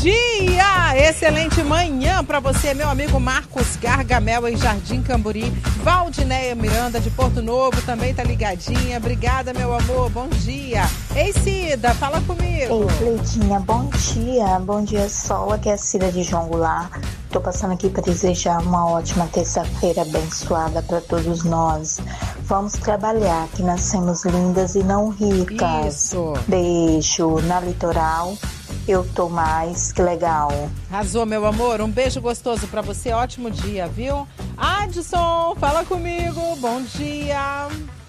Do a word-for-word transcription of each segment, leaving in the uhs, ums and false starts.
dia! Excelente manhã para você, meu amigo Marcos Gargamel, em Jardim Camburi. Valdinéia Miranda, de Porto Novo, também tá ligadinha. Obrigada, meu amor. Bom dia. Ei, Cida, fala comigo. Ei, Cleitinha, bom dia. Bom dia, Sol. Aqui é a Cida de João Goulart. Tô passando aqui para desejar uma ótima terça-feira abençoada para todos nós. Vamos trabalhar, que nascemos lindas e não ricas. Isso. Beijo. Na Litoral, eu tô mais, que legal. Arrasou, meu amor. Um beijo gostoso pra você. Ótimo dia, viu? Adson, fala comigo. Bom dia.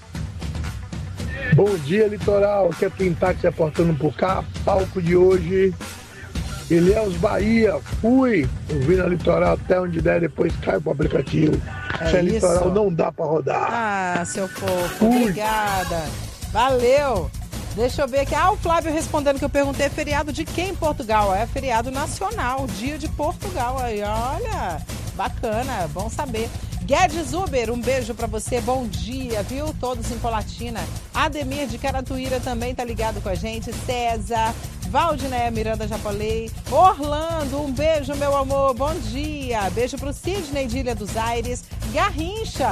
Bom dia, Litoral. Aqui é Twin Taxi aportando por cá. Palco de hoje, Ilhéus, Bahia. Fui. Eu vim na Litoral até onde der, depois cai pro aplicativo. É Sem isso? Litoral não dá pra rodar. Ah, seu fofo. Fui. Obrigada. Valeu. Deixa eu ver aqui. Ah, o Flávio respondendo que eu perguntei, é feriado de quem em Portugal? É feriado nacional, dia de Portugal. Aí, olha, bacana, bom saber. Guedes Uber, um beijo pra você, bom dia, viu? Todos em Colatina. Ademir de Caratuíra também tá ligado com a gente. César, Valdinéia Miranda, já falei. Orlando, um beijo, meu amor, bom dia. Beijo pro Sidney de Ilha dos Aires. Garrincha.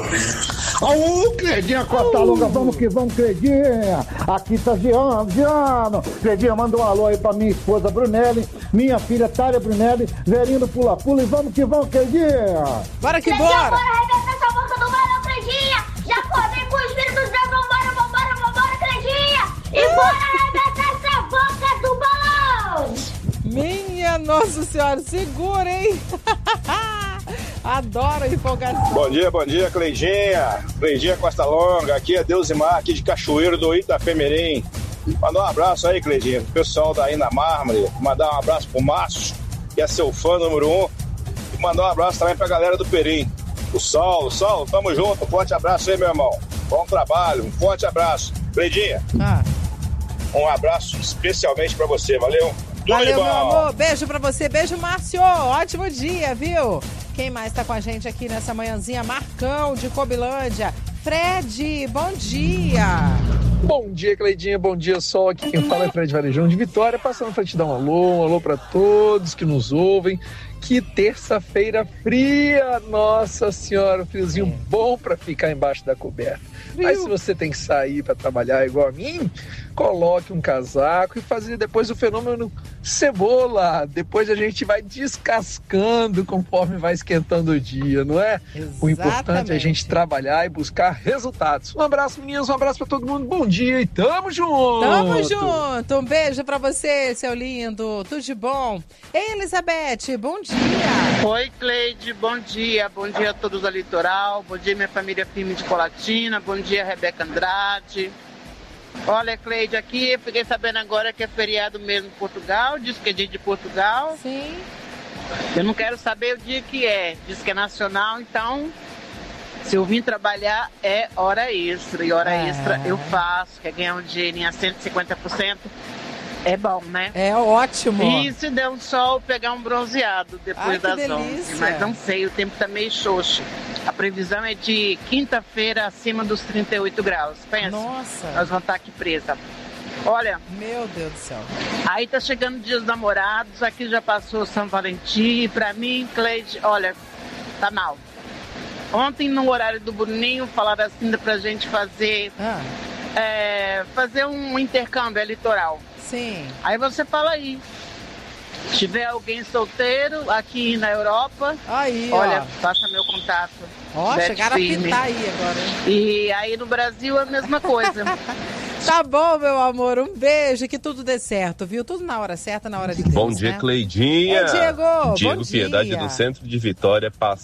Ô, Cledinha Costa uh. Longa, vamos que vamos, Cledinha. Aqui tá Giano, Giano. Cledinha, manda um alô aí pra minha esposa Brunelli, minha filha Tária Brunelli, velhinho do pula-pula, e vamos que vamos, Cledinha. Bora que Cledinha, bora. Bora arrebentar essa boca do balão, Cledinha. Já acordei com o espírito dos Deus, vambora, vambora, vambora, Cledinha. E uh. bora arrebentar essa boca do balão. Minha Nossa Senhora, segura, hein? Adoro a empolgação. Bom dia, bom dia, Cleidinha. Cleidinha Costa Longa, aqui é Deusimar, aqui de Cachoeiro do Itapemirim. Mandar um abraço aí, Cleidinha, pro pessoal daí na Mármore. Mandar um abraço pro Márcio, que é seu fã número um. E mandar um abraço também pra galera do Perim. O Sol, Sol, tamo junto. Um forte abraço aí, meu irmão. Bom trabalho, um forte abraço. Cleidinha, ah. um abraço especialmente pra você, valeu? Tudo Valeu, de bom. meu amor. Beijo pra você. Beijo, Márcio. Ótimo dia, viu? Quem mais tá com a gente aqui nessa manhãzinha? Marcão, de Cobilândia. Fred, bom dia. Bom dia, Cleidinha. Bom dia, Sol. Aqui quem fala é Fred Varejão de Vitória. Passando pra te dar um alô, um alô pra todos que nos ouvem. Que terça-feira fria, nossa senhora, um friozinho é. bom pra ficar embaixo da coberta. Frio. Mas se você tem que sair pra trabalhar igual a mim, coloque um casaco e fazer depois o fenômeno cebola. Depois a gente vai descascando conforme vai esquentando o dia, não é? Exatamente. O importante é a gente trabalhar e buscar resultados. Um abraço, meninas, um abraço pra todo mundo. Bom dia e tamo junto! Tamo junto! Um beijo pra você, seu lindo. Tudo de bom. Ei, Elizabeth, bom dia. Oi, Cleide, bom dia. Bom dia a todos da Litoral. Bom dia, minha família firme de Colatina. Bom dia, Rebeca Andrade. Olha, Cleide, aqui eu fiquei sabendo agora que é feriado mesmo em Portugal. Diz que é dia de Portugal. Sim. Eu não quero saber o dia que é. Diz que é nacional, então se eu vim trabalhar é hora extra. E hora é. extra eu faço. Quer ganhar um dinheirinho a cento e cinquenta por cento. É bom, né? É ótimo. E se der um sol, pegar um bronzeado depois Ai, das delícia. onze. Mas não sei, o tempo tá meio xoxo. A previsão é de quinta-feira acima dos trinta e oito graus. Pensa. Nossa. Nós vamos estar aqui presa. Olha. Meu Deus do céu. Aí tá chegando o dia dos namorados. Aqui já passou São Valentim. E pra mim, Cleide, olha, tá mal. Ontem, no horário do Bruninho, falaram assim pra gente fazer, ah. é, fazer um intercâmbio litoral. Sim. Aí você fala aí. Se tiver alguém solteiro aqui na Europa, aí, olha, ó. faça meu contato. Ó, chegaram a pintar aí agora, hein? E aí no Brasil é a mesma coisa. Tá bom, meu amor. Um beijo, que tudo dê certo, viu? Tudo na hora certa, na hora de Deus. Bom dia, né? Cleidinha. É, Diego. Diego Bom Piedade dia. do centro de Vitória, passa